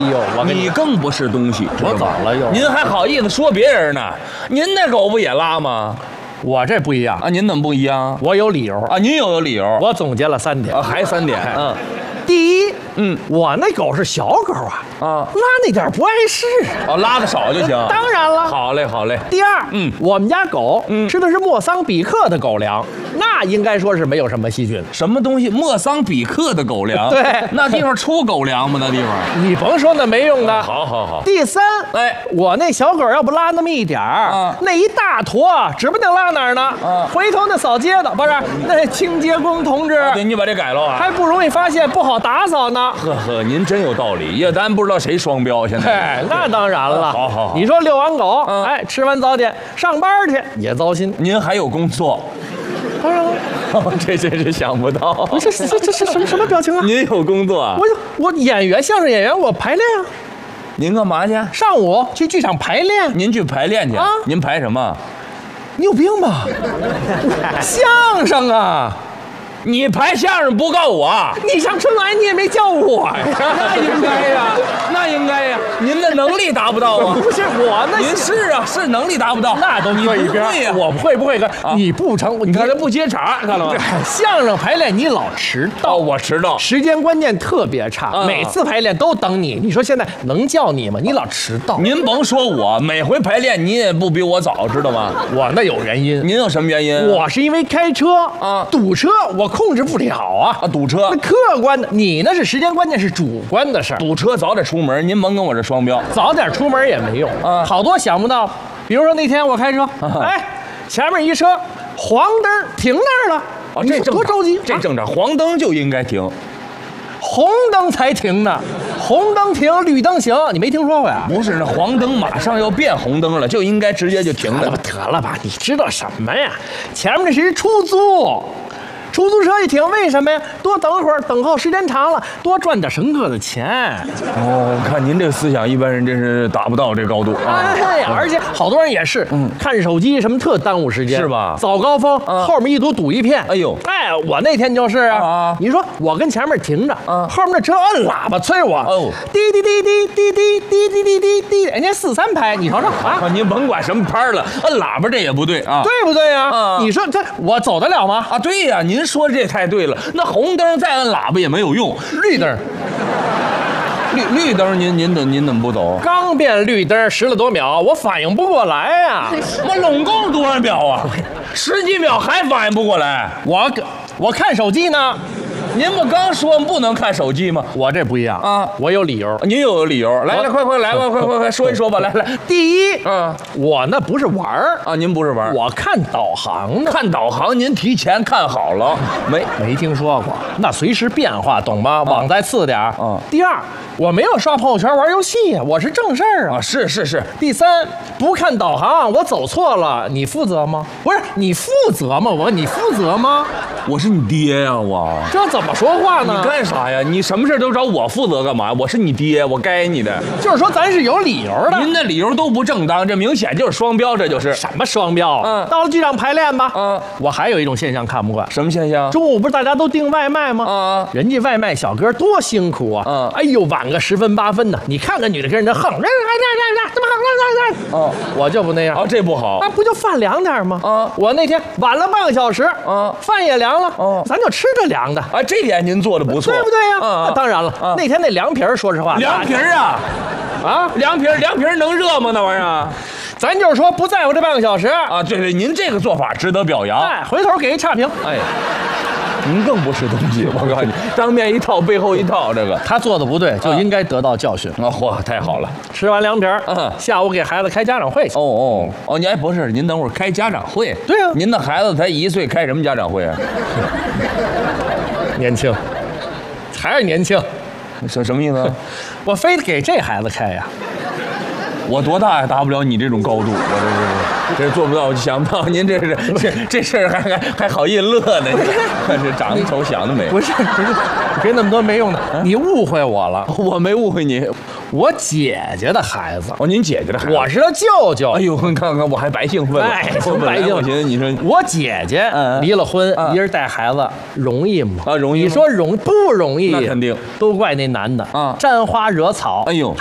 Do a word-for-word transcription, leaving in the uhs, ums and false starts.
哟，我跟你更不是东西， 我怎么了又？ 您还好意思说别人呢？您那狗不也拉吗？ 我这不一样啊，您怎么不一样？ 我有理由啊，您有有理由。 我总结了三点啊，还三点。嗯， 第一， 嗯， 我那狗是小狗啊， 啊， 拉那点不碍事。 哦，拉的少就行。 当然了。 好嘞，好嘞。 第二， 嗯， 我们家狗嗯吃的是莫桑比克的狗粮，那应该说是没有什么细菌。 什么东西？莫桑比克的狗粮？ 对， 那地方出狗粮吗？那地方？ 你甭说那没用的。 啊好好好。 第三， 哎， 我那小狗要不拉那么一点儿， 啊那一大坨指不定拉哪儿呢。 啊回头那扫街的不是那清洁工同志， 对，你把这改了啊。 还不容易发现，不好打扫呢。 呵呵，您真有道理，也咱不知道谁双标现在。 哎，那当然了。 好好好你说遛完狗， 嗯哎，吃完早点上班去也糟心。 您还有工作？ 当然了， 这真是想不到。 这这这这什么什么表情啊？ 您有工作啊？ 我我演员，相声演员，我排练啊。 您干嘛去？ 上午去剧场排练。 您去排练去啊？ 您排什么？ 你有病吧？相声啊！ 你排相声不告我？ 你上春晚你也没叫我呀？ 那应该呀，那应该呀。您的能力达不到啊。 不是我那您是啊，是能力达不到。 那都搁一边。 会呀， 我会不会？你不成， 你看这不接茬，看了吗？ 相声排练你老迟到， 我迟到， 时间观念特别差， 嗯每次排练都等你。你说现在能叫你吗？你老迟到。 您甭说我，每回排练您也不比我早，知道吗？ 我那有原因。 您有什么原因？ 我是因为开车啊， 堵车我控制不了啊啊，堵车那客观的，你那是时间观念，是主观的事儿。 堵车早点出门，您甭跟我这双标。 早点出门也没用啊， 好多想不到。比如说那天我开车，哎，前面一车黄灯停那儿了， 啊，这多着急， 这正常，黄灯就应该停。 红灯才停呢，红灯停，绿灯行，你没听说过呀？ 不是，那黄灯马上要变红灯了，就应该直接就停了。 得了吧，你知道什么呀？前面那是一出租。出租车一停，为什么呀？多等会儿，等候时间长了，多赚点乘客的钱。 哦，看您这个思想，一般人真是达不到这高度啊！ 哎，而且好多人也是，嗯，看手机什么特耽误时间， 是吧？ 早高峰，后面一堵堵一片。 哎呦， 哎，我那天就是啊，你说我跟前面停着，后面的车摁喇叭催我，哦，滴滴滴滴滴滴滴滴滴滴滴，人家四三拍，你瞅瞅啊！ 您甭管什么拍了，摁喇叭这也不对啊， 对不对呀？ 啊， 你说这我走得了吗？ 啊，对呀，您。您说这太对了，那红灯再按喇叭也没有用， 绿灯， 绿绿灯您您怎您怎么不走？ 刚变绿灯十了多秒，我反应不过来呀！ 我拢共多少秒啊？十几秒还反应不过来？ 我我看手机呢。 您不刚说不能看手机吗？ 我这不一样啊，我有理由。 您有理由，来来，快快来吧，快快快说一说吧，来来。 第一， 嗯， 我那不是玩儿啊，您不是玩儿， 我看导航呢。 看导航，您提前看好了没？ 没听说过，那随时变化，懂吗？网再次点儿。 嗯。 第二，我没有刷朋友圈玩游戏，我是正事儿啊。 啊，是是是。 第三，不看导航，我走错了，你负责吗？不是你负责吗？我你负责吗？ 我是你爹呀，我这怎么说话呢？ 你干啥呀？你什么事都找我负责干嘛？我是你爹，我该你的。 就是说咱是有理由的。 您的理由都不正当，这明显就是双标，这就是什么双标？ 嗯， 到了剧场排练吧。 嗯， 我还有一种现象看不惯。 什么现象？ 中午不是大家都订外卖吗？ 啊， 人家外卖小哥多辛苦啊！ 嗯， 哎呦，晚个十分八分的，你看那女的跟人家横，这这这这么横？哦，我就不那样。 啊，这不好。 那不就饭凉点吗？ 啊， 我那天晚了半个小时， 啊， 饭也凉了， 哦， 咱就吃这凉的。 啊，这点您做的不错， 对不对呀？ 啊， 当然了，那天那凉皮儿，说实话， 凉皮儿啊， 啊， 凉皮儿，凉皮儿能热吗？那玩意儿， 咱就是说不在乎这半个小时啊。对对，您这个做法值得表扬。 哎，回头给一差评。 哎。您更不是东西，我告诉你，当面一套，背后一套，这个他做的不对，就应该得到教训。 啊，嚯，太好了！ 吃完凉皮儿， 嗯， 下午给孩子开家长会去。 哦哦哦，您哎不是，您等会儿开家长会？ 对啊， 您的孩子才一岁，开什么家长会啊？ 年轻，还是年轻， 什什么意思？ 我非得给这孩子开呀！ 我多大也达不了你这种高度，我这这这做不到，我就想不到您这是这这事儿还还还好意乐呢，这长得丑想得美。 不是不是，别那么多没用的，你误会我了。 我没误会你， 我姐姐的孩子。 哦，您姐姐的孩子， 我是他舅舅。 哎呦，你看看，我还白兴奋了。 哎， 我白兴奋。 我觉得你说我姐姐离了婚，一人带孩子，容易吗？ 啊，容易。 你说容不容易？ 那肯定， 都怪那男的啊， 沾花惹草。 哎呦。